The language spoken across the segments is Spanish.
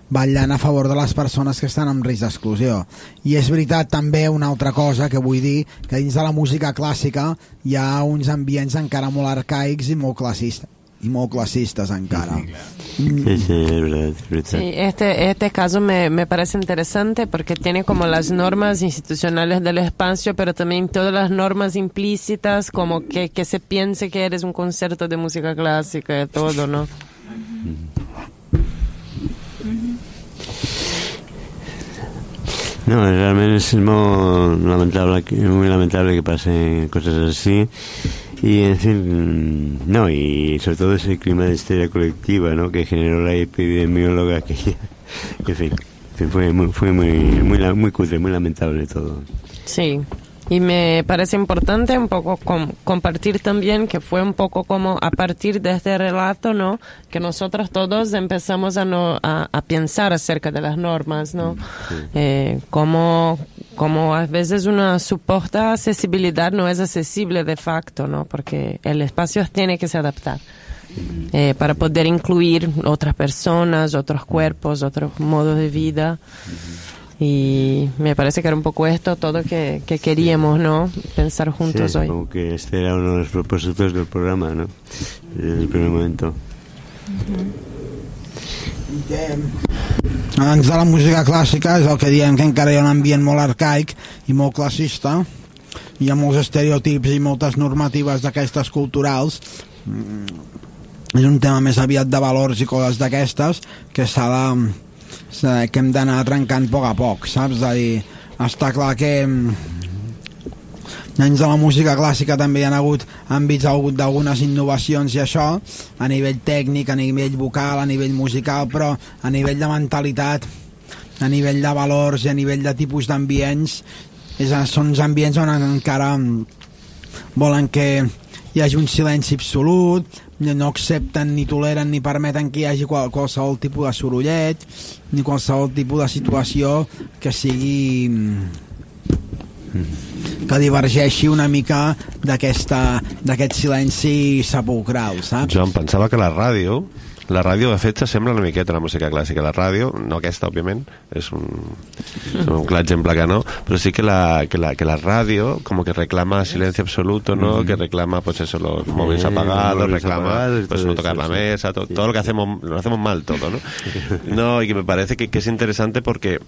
vetllant a favor de les persones que estan en risc d'exclusió. I és veritat també una altra cosa que vull dir, que dins de la música clàssica hi ha uns ambients encara molt arcaics i molt classistes encara. Sí, es verdad. Sí, este caso me parece interesante porque tiene como las normas institucionales del espacio, pero también todas las normas implícitas, como que se piense que eres un concierto de música clásica y todo, ¿no? No, realment és molt lamentable que passen coses així y en fin, no, y sobre todo ese clima de histeria colectiva, ¿no?, que generó la epidemióloga que en fin, fue muy cutre, muy lamentable todo. Sí. Y me parece importante un poco compartir también que fue un poco como a partir de este relato, ¿no?, que nosotros todos empezamos a pensar acerca de las normas, ¿no? Sí. Como a veces una supuesta accesibilidad no es accesible de facto, ¿no?, porque el espacio tiene que se adaptar para poder incluir otras personas, otros cuerpos, otros modos de vida. Y me parece que era un poco esto todo que queríamos, ¿no?, pensar juntos, sí, hoy. Como que este era uno de los propósitos del programa, ¿no?, desde el primer momento. Abans de la música clàssica és el que diem, que encara hi ha un ambient molt arcaic i molt classista, hi ha molts estereotips i moltes normatives d'aquestes culturals. És un tema més aviat de valors i coses d'aquestes que que hem d'anar trencant a poc, saps? És a dir, està clar que dins de la música clàssica també hi ha hagut àmbits, d'algunes innovacions i això, a nivell tècnic, a nivell vocal, a nivell musical, però a nivell de mentalitat, a nivell de valors i a nivell de tipus d'ambients, són uns ambients on encara volen que hi hagi un silenci absolut, no accepten ni toleren ni permeten que hi hagi qualsevol tipus de sorollet ni qualsevol tipus de situació que sigui que divergeixi una mica d'aquest silenci sepulcral, saps? Jo em pensava que la ràdio de fet s'assembla una miqueta a la música clàssica. La ràdio, no aquesta òbviament, és un clar exemple que no, pero sí que la radio como que reclama silencio absoluto, ¿no? Que reclama pues eso, los móviles apagados, reclama pues no tocar la mesa, todo lo que hacemos, lo hacemos mal todo, ¿no? No, y que me parece que es interesante porque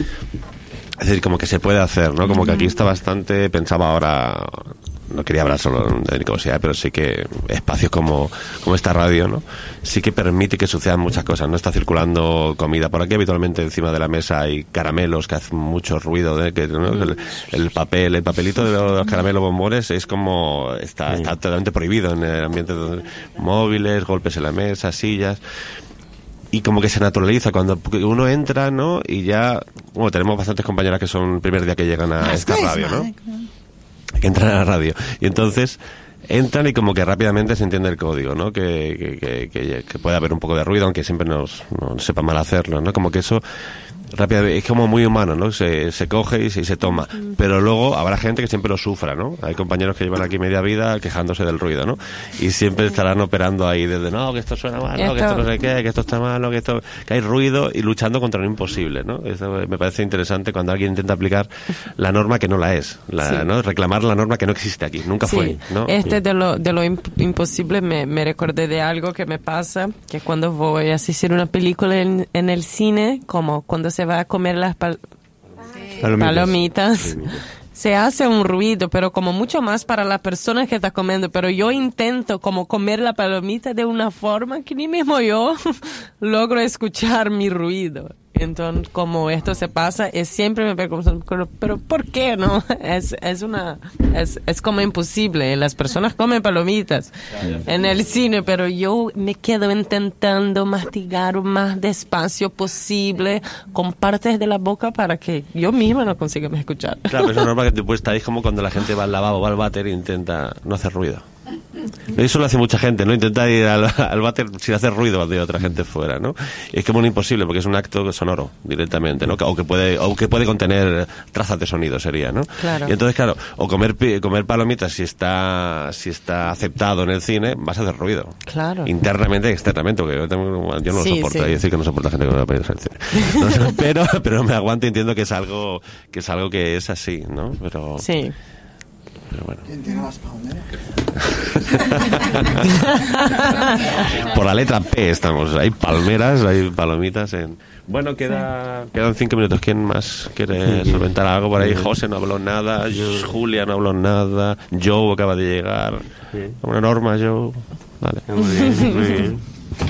es decir, como que se puede hacer, ¿no? Como que aquí está bastante, pensaba ahora, no quería hablar solo de Nicosia, pero sí que espacios como esta radio, ¿no?, sí que permite que sucedan muchas cosas, ¿no? Está circulando comida por aquí, habitualmente encima de la mesa hay caramelos que hacen mucho ruido, ¿no? El papelito de los caramelos bombones es como está totalmente prohibido en el ambiente de móviles, golpes en la mesa, sillas. Y como que se naturaliza cuando uno entra, ¿no? Y ya, bueno, tenemos bastantes compañeras que son el primer día que llegan a esta radio, ¿no?, que entran a la radio. Y entonces entran y como que rápidamente se entiende el código, ¿no? Que puede haber un poco de ruido, aunque siempre no sepa mal hacerlo, ¿no? Como que eso rápidamente es como muy humano, ¿no? Se coge y se toma. Pero luego habrá gente que siempre lo sufra, ¿no? Hay compañeros que llevan aquí media vida quejándose del ruido, ¿no? Y siempre estarán operando ahí desde, no, que esto suena mal, no, que esto no sé qué, que esto está mal, no, que hay ruido, y luchando contra lo imposible, ¿no? Eso me parece interesante cuando alguien intenta aplicar la norma que no la es, ¿no? Reclamar la norma que no existe aquí, nunca fue, ¿no? De lo imposible me recordé de algo que me pasa, que cuando voy a asistir a una película en el cine, como cuando se va a comer las palomitas, se hace un ruido, pero como mucho más para la persona que está comiendo, pero yo intento como comer la palomita de una forma que ni mismo yo logro escuchar mi ruido. Entonces, como esto se pasa, siempre me pregunto, pero ¿por qué no? Es como imposible. Las personas comen palomitas en el cine, pero yo me quedo intentando mastigar lo más despacio posible con partes de la boca para que yo misma no consiga escuchar. Claro, pero es una norma que te puesta ahí como cuando la gente va al lavabo, va al váter e intenta no hacer ruido. Eso lo hace mucha gente, ¿no? Intenta ir al váter sin hacer ruido cuando hay otra gente fuera, ¿no? Y es como imposible, porque es un acto sonoro directamente, ¿no? O que puede contener trazas de sonido, sería, ¿no? Claro. Y entonces, claro, o comer palomitas si está aceptado en el cine, vas a hacer ruido. Claro. Internamente y externamente, porque yo no lo soporto. Hay que decir que no soporto a gente que no va a pedir el cine. No sé, pero me aguanto y entiendo que es algo que es así, ¿no? Pero... Sí. Pero bueno. ¿Quién tiene las palmeras? Por la letra P estamos. Hay palmeras, hay palomitas. Bueno, quedan 5 minutos. ¿Quién más quiere solventar algo por ahí? José no habló nada. Julia no habló nada. Joe acaba de llegar. Una Norma, Joe. Vale. Muy bien, muy bien.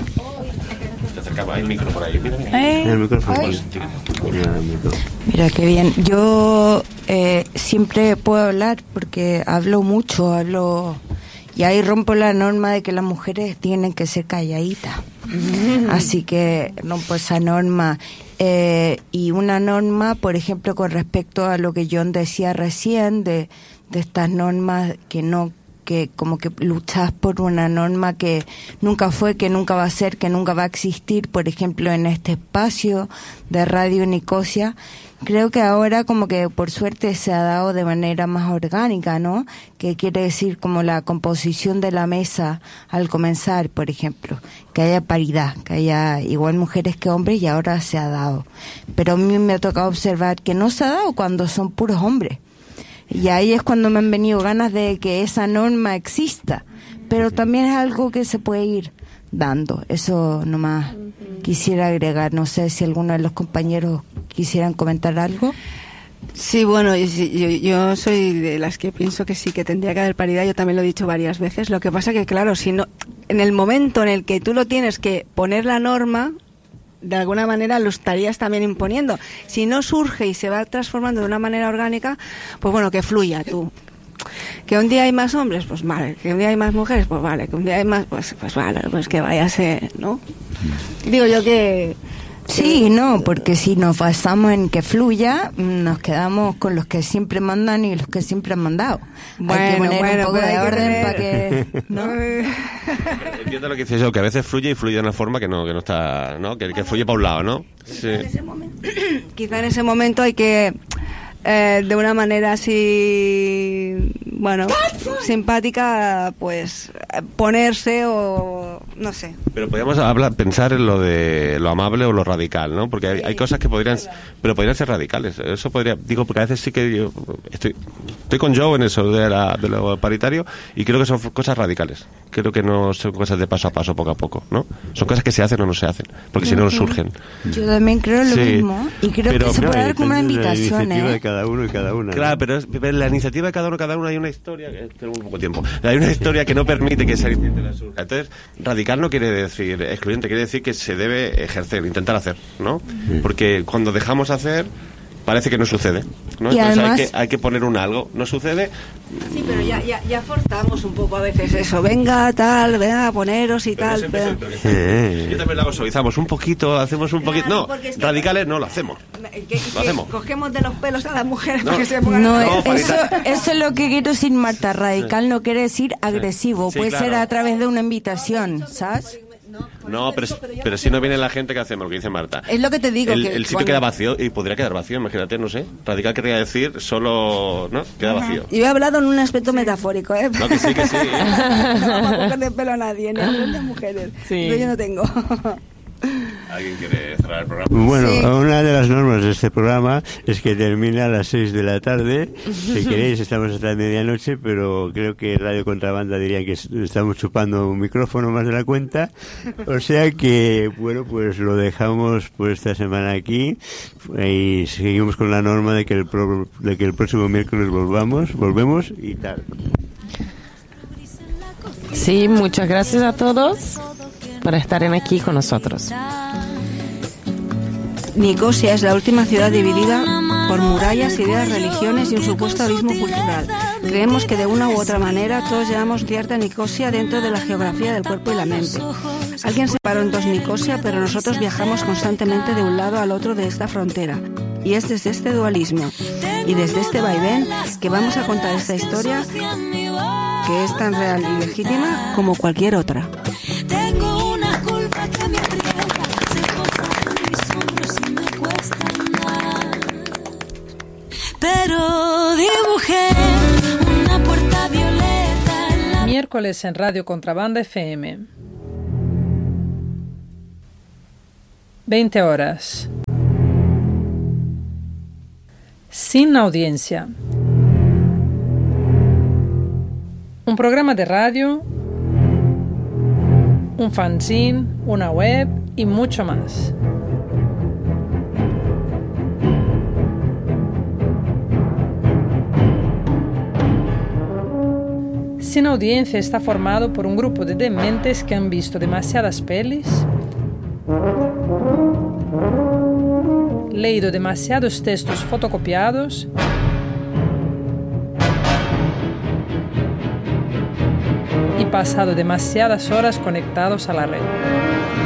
Te acercaba. Hay micro por ahí. Mira. El micrófono. Mira qué bien. Yo siempre puedo hablar porque hablo mucho, y ahí rompo la norma de que las mujeres tienen que ser calladitas. Así que rompo esa norma. Y una norma, por ejemplo, con respecto a lo que John decía recién, de estas normas que como que luchas por una norma que nunca fue, que nunca va a ser, que nunca va a existir, por ejemplo, en este espacio de Radio Nicosia. Creo que ahora como que por suerte se ha dado de manera más orgánica, ¿no? Que quiere decir como la composición de la mesa al comenzar, por ejemplo, que haya paridad, que haya igual mujeres que hombres, y ahora se ha dado. Pero a mí me ha tocado observar que no se ha dado cuando son puros hombres. Y ahí es cuando me han venido ganas de que esa norma exista, pero también es algo que se puede ir dando. Eso nomás quisiera agregar. No sé si alguno de los compañeros quisieran comentar algo. Sí, bueno, yo soy de las que pienso que sí, que tendría que haber paridad. Yo también lo he dicho varias veces. Lo que pasa que, claro, si no, en el momento en el que tú lo tienes que poner la norma, de alguna manera lo estarías también imponiendo. Si no surge y se va transformando de una manera orgánica, pues bueno, que fluya tú. Que un día hay más hombres, pues vale. Que un día hay más mujeres, pues vale. Que un día hay más, pues vale, pues que vaya a ser, ¿no? Digo yo que... Sí, no, porque si nos basamos en que fluya, nos quedamos con los que siempre mandan y los que siempre han mandado. Hay que poner un poco de orden para que... ¿no? Entiendo lo que dices yo, que a veces fluye y fluye de una forma que no está, ¿no? Que fluye para un lado, ¿no? Sí. Quizá en ese momento hay que... de una manera así, bueno, simpática, pues ponerse o no sé. Pero podríamos pensar en lo de lo amable o lo radical, ¿no? Porque hay cosas que podrían ser radicales. Eso podría, digo, porque a veces sí que yo estoy con Joe en eso de lo paritario, y creo que son cosas radicales. Creo que no son cosas de paso a paso, poco a poco, ¿no? Son cosas que se hacen o no se hacen, porque si no, no surgen. Yo también creo lo mismo, y creo que se puede dar como una invitación, de cada uno y cada una. Claro, pero la iniciativa de cada uno hay una historia, tenemos poco tiempo, hay una historia que no permite que esa iniciativa surja. Entonces, radical no quiere decir excluyente, quiere decir que se debe ejercer, intentar hacer, ¿no? Porque cuando dejamos hacer, parece que no sucede, ¿no? Y entonces además, hay que poner un algo, no sucede. Sí, pero ya forzamos un poco a veces eso, venga, poneros y pero tal. Yo también lo hago, suavizamos un poquito, hacemos un poquito. No, radicales no lo hacemos. Lo hacemos. Cogemos de los pelos a las mujeres No. para que se pongan... No, No, eso es lo que quiero decir, Marta. Radical no quiere decir agresivo, Sí, puede claro. ser a través de una invitación, ¿sabes? No, pero si no viene la gente, ¿qué hacemos? Lo que dice Marta. Es lo que te digo. El que sitio cuando- queda vacío, y podría quedar vacío, imagínate, no sé. Radical querría decir solo, ¿no? Queda vacío. Yo he hablado en un aspecto metafórico, ¿eh? No, que sí, que sí. No vamos a coger de pelo a nadie, ni a hombres ni a mujeres. Sí. Pero yo no tengo. ¿Alguien quiere cerrar el programa? Bueno, Sí. una de las normas de este programa es que termina a las 6 de la tarde. Si queréis, estamos hasta medianoche, pero creo que Radio Contrabanda diría que estamos chupando un micrófono más de la cuenta. O sea que, bueno, pues lo dejamos pues esta semana aquí y seguimos con la norma de que el próximo miércoles volvemos y tal. Sí, muchas gracias a todos por estar aquí con nosotros. Nicosia es la última ciudad dividida por murallas, ideas, religiones y un supuesto abismo cultural. Creemos que de una u otra manera todos llevamos cierta Nicosia dentro de la geografía del cuerpo y la mente. Alguien separó en dos Nicosia, pero nosotros viajamos constantemente de un lado al otro de esta frontera. Y es desde este dualismo y desde este vaivén que vamos a contar esta historia que es tan real y legítima como cualquier otra. Tengo una culpa que me aprieta, se posa en mis hombros y me cuesta más. Pero dibujé una puerta violeta en la... Miércoles en Radio Contrabanda FM. 20 horas. Sin audiencia. Un programa de radio, un fanzine, una web y mucho más. Sin audiencia está formado por un grupo de dementes que han visto demasiadas pelis, leído demasiados textos fotocopiados y pasado demasiadas horas conectados a la red.